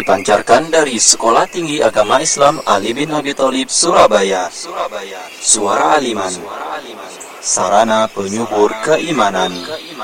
Dipancarkan dari Sekolah Tinggi Agama Islam Ali bin Abi Thalib, Surabaya. Suara Aliman, sarana penyubur keimanan.